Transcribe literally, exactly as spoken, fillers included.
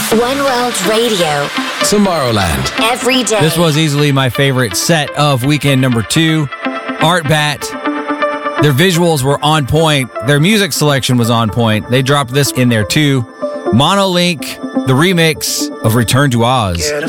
One World Radio. Tomorrowland. Every day. This was easily my favorite set of weekend number two. Art Bat. Their visuals were on point. Their music selection was on point. They dropped this in there too. Monolink, the remix of Return to Oz.